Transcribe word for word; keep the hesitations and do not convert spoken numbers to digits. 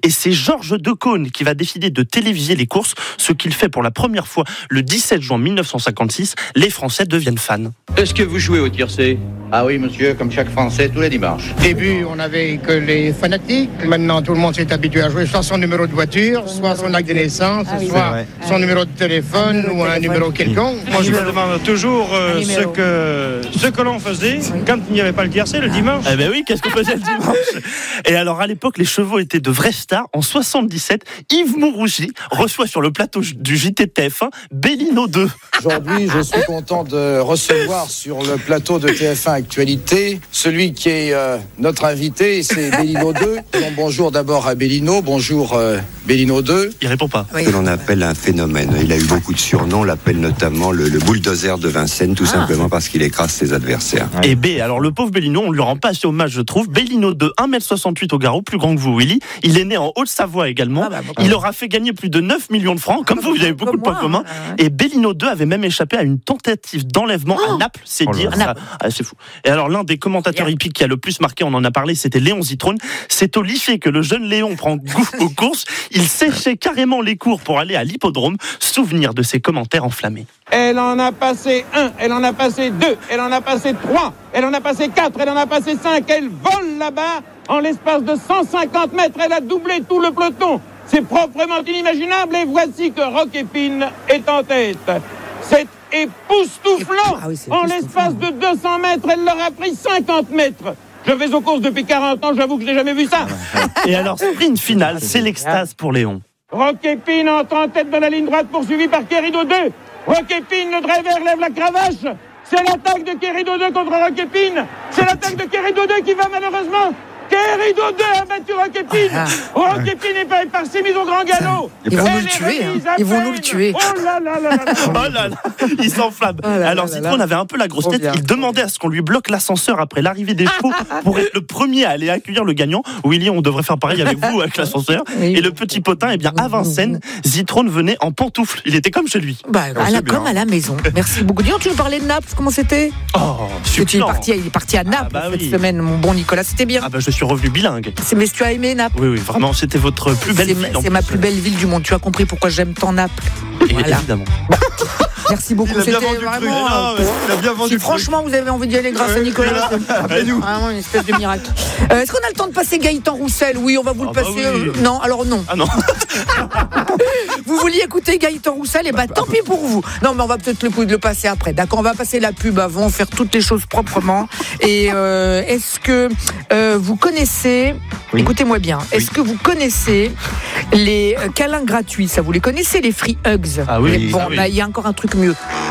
Et c'est Georges Decaune qui va décider de téléviser les courses, ce qu'il fait pour la première fois le dix-sept juin mille neuf cent cinquante-six. Les Français deviennent fans. Est-ce que vous jouez au tiercé ? Ah oui, monsieur, comme chaque Français, tous les dimanches. Au début, on n'avait que les fanatiques. Maintenant, tout le monde s'est habitué à jouer soit son numéro de voiture, soit son acte de naissance, ah oui, soit son numéro de téléphone ah, ou un téléphone. numéro quelconque. Moi, je me demande toujours euh, ce que ce que l'on faisait quand il n'y avait pas le tiercé le dimanche. Eh ben oui, qu'est-ce qu'on faisait le dimanche ? Et alors, à l'époque, les chevaux étaient de vrais stars. En soixante-dix-sept, Yves Mourougi reçoit sur le plateau du J T T F un Bellino deux. Aujourd'hui, je suis content de recevoir sur le plateau de T F un Actualité celui qui est euh, notre invité, c'est Bellino deux. Donc, bonjour d'abord à Bellino, bonjour euh, Bellino deux. Il répond pas. Oui. Que l'on appelle un phénomène. Il a eu beaucoup de surnoms, on l'appelle notamment le, le bulldozer de Vincennes, tout ah. simplement parce qu'il écrase ses adversaires. Et B, alors le pauvre Bellino, on lui rend pas assez hommage, je trouve. Bellino deux, un mètre soixante-huit au garrot, plus grand que vous, Willy. Il est né en Haute-Savoie également. Ah bah, bon, il aura fait gagner plus de neuf millions de francs, comme ah, vous, vous avez beaucoup de points communs. Ah, ouais. Et Bellino deux avait même échappé à une tentative d'enlèvement oh. à Naples, c'est oh dire. Ça, ah, c'est fou. Et alors, l'un des commentateurs hippiques qui a le plus marqué, on en a parlé, c'était Léon Zitrone. C'est au lycée que le jeune Léon prend goût aux courses. Il séchait carrément les cours pour aller à l'hippodrome. Souvenir de ses commentaires enflammés. Elle en a passé un, elle en a passé deux, elle en a passé trois, elle en a passé quatre, elle en a passé cinq. Elle vole là-bas en l'espace de cent cinquante mètres. Elle a doublé tout le peloton. C'est proprement inimaginable. Et voici que Rock Épine est en tête. C'est époustouflant. Ah oui, c'est en l'espace de deux cents mètres, elle leur a pris cinquante mètres. Je vais aux courses depuis quarante ans, j'avoue que je n'ai jamais vu ça. Et alors, sprint final, c'est l'extase pour Léon. Rock Épine entre en tête de la ligne droite, poursuivi par Querido deux. Rock Épine, le driver lève la cravache. C'est l'attaque de Querido deux contre Rock Épine. C'est l'attaque de Querido deux qui va malheureusement. Querido deux a battu Rock Épine. Ah, ah. Rock Épine est parti mis au grand galop. Ils vont nous le tuer. Hein. Ils vont nous le tuer. Oh là là là là. Oh là là. Il s'enflamme. Oh là alors Zitrone avait un peu la grosse tête. Bien. Il demandait à ce qu'on lui bloque l'ascenseur après l'arrivée des chevaux pour être le premier à aller accueillir le gagnant. Willy, on devrait faire pareil avec vous avec l'ascenseur. Oui. Et le petit potin, eh bien à Vincennes, Zitrone venait en pantoufles. Il était comme chez lui. Bah, à la, comme à la maison. Merci beaucoup. Dis-donc, tu nous parlais de Naples. Comment c'était ? Oh, super. Tu es parti, il est parti à Naples ah bah cette oui. semaine, mon bon Nicolas. C'était bien. Ah bah je suis revenu bilingue. C'est, mais tu as aimé Naples ? Oui, oui, vraiment, c'était votre plus belle c'est ville. Ma, c'est ma plus belle ville du monde. Tu as compris pourquoi j'aime tant Naples. Et voilà. Évidemment. Bon. Merci beaucoup. Il a C'était bien vendu vraiment. Non, euh, il a bien vendu si franchement vous avez envie d'y aller grâce euh, à Nicolas, c'est vraiment une espèce de miracle. Euh, est-ce qu'on a le temps de passer Gaëtan Roussel ? Oui, on va vous le ah passer. Bah oui. euh, non, alors non. Ah non. Vous vouliez écouter Gaëtan Roussel ? Et bah tant pis pour vous. Non, mais on va peut-être le, le passer après. D'accord, on va passer la pub avant, faire toutes les choses proprement. Et euh, est-ce que euh, vous connaissez ? Oui. Écoutez-moi bien. Oui. Est-ce que vous connaissez les câlins gratuits ? Ça, vous les connaissez, les free hugs ? Ah oui. Bon, ah oui. Là, il y a encore un truc mieux.